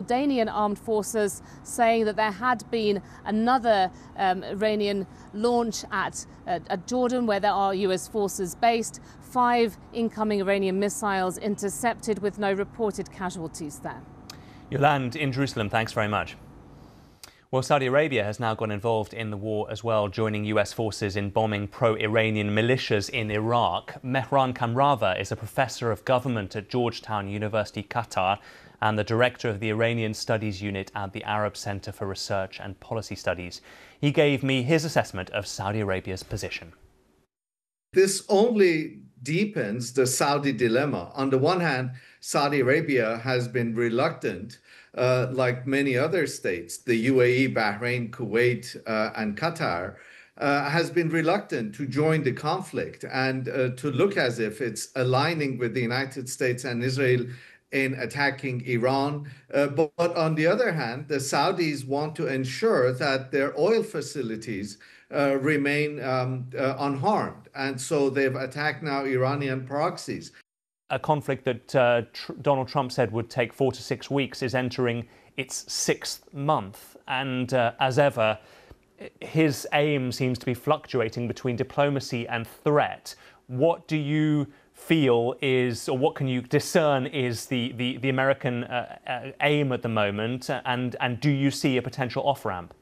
Jordanian armed forces, saying that there had been another Iranian launch at Jordan, where there are US forces based. 5 incoming Iranian missiles intercepted with no reported casualties there. Yolande in Jerusalem, thanks very much. Well, Saudi Arabia has now got involved in the war as well, joining US forces in bombing pro-Iranian militias in Iraq. Mehran Kamrava is a professor of government at Georgetown University, Qatar, and the director of the Iranian Studies Unit at the Arab Center for Research and Policy Studies. He gave me his assessment of Saudi Arabia's position. This only deepens the Saudi dilemma. On the one hand, Saudi Arabia has been reluctant, like many other states, the UAE, Bahrain, Kuwait, and Qatar, has been reluctant to join the conflict and to look as if it's aligning with the United States and Israel in attacking Iran. But on the other hand, the Saudis want to ensure that their oil facilities remain unharmed. And so they've attacked now Iranian proxies. A conflict that Donald Trump said would take 4 to 6 weeks is entering its 6th month. And as ever, his aim seems to be fluctuating between diplomacy and threat. What do you feel is, or what can you discern is the American aim at the moment? And do you see a potential off-ramp?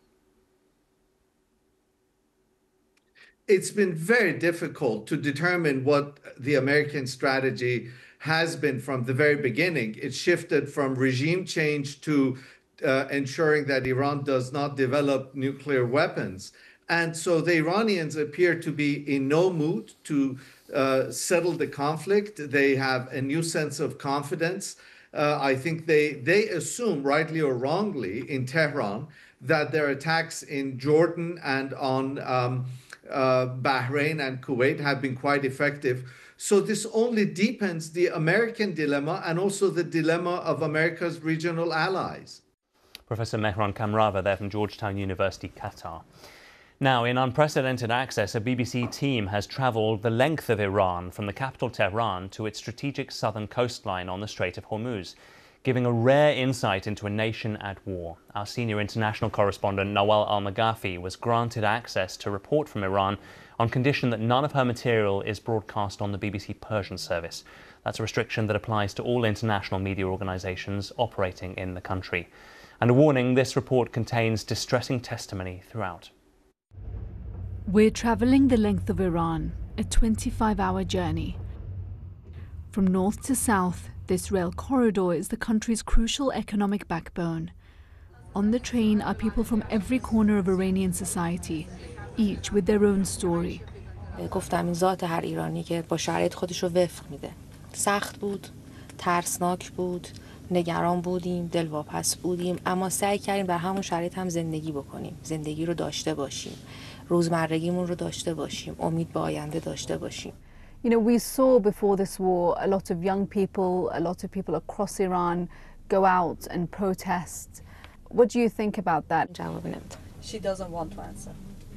It's been very difficult to determine what the American strategy has been from the very beginning. It shifted from regime change to ensuring that Iran does not develop nuclear weapons. And so the Iranians appear to be in no mood to settle the conflict. They have a new sense of confidence. I think they assume, rightly or wrongly, in Tehran, that their attacks in Jordan and on Bahrain and Kuwait have been quite effective. So this only deepens the American dilemma and also the dilemma of America's regional allies. Professor Mehran Kamrava there from Georgetown University, Qatar. Now, in unprecedented access, a BBC team has travelled the length of Iran from the capital Tehran to its strategic southern coastline on the Strait of Hormuz, giving a rare insight into a nation at war. Our senior international correspondent Nawal Al-Maghafi was granted access to report from Iran on condition that none of her material is broadcast on the BBC Persian service. That's a restriction that applies to all international media organisations operating in the country. And a warning, this report contains distressing testimony throughout. We're travelling the length of Iran, a 25-hour journey. From north to south, this rail corridor is the country's crucial economic backbone. On the train are people from every corner of Iranian society, each with their own story. گفتم این ذات هر ایرانی که با شرایط خودش رو وفق میده. سخت بود، ترسناک بود، نگران بودیم، دلواپس بودیم، اما سعی کردیم در همون شرایط هم زندگی بکنیم. زندگی رو داشته باشیم. روزمرگیمون رو داشته باشیم. امید به آینده داشته باشیم. You know, we saw before this war a lot of young people, a lot of people across Iran go out and protest. What do you think about that? She doesn't want to answer.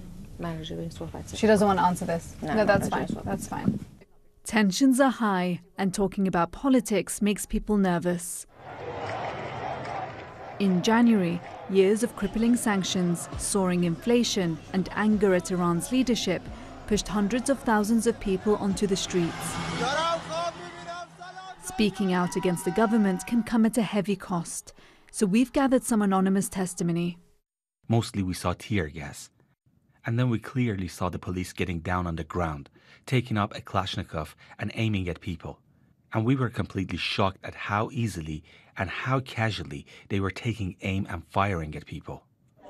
She doesn't want to answer this. No, that's fine. That's fine. Tensions are high, and talking about politics makes people nervous. In January, years of crippling sanctions, soaring inflation, and anger at Iran's leadership pushed hundreds of thousands of people onto the streets. Speaking out against the government can come at a heavy cost, so we've gathered some anonymous testimony. Mostly we saw tear gas, and then we clearly saw the police getting down on the ground, taking up a Kalashnikov and aiming at people. And we were completely shocked at how easily and how casually they were taking aim and firing at people.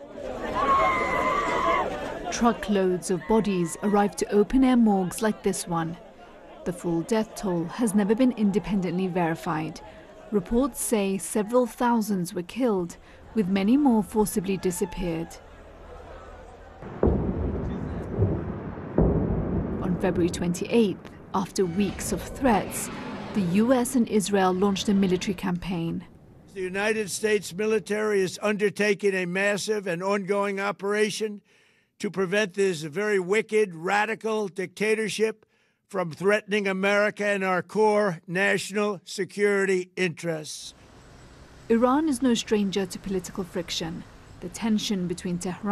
Truckloads of bodies arrived to open-air morgues like this one. The full death toll has never been independently verified. Reports say several thousands were killed, with many more forcibly disappeared. On February 28th, after weeks of threats, the US and Israel launched a military campaign. The United States military is undertaking a massive and ongoing operation to prevent this very wicked, radical dictatorship from threatening America and our core national security interests. Iran is no stranger to political friction. The tension between Tehran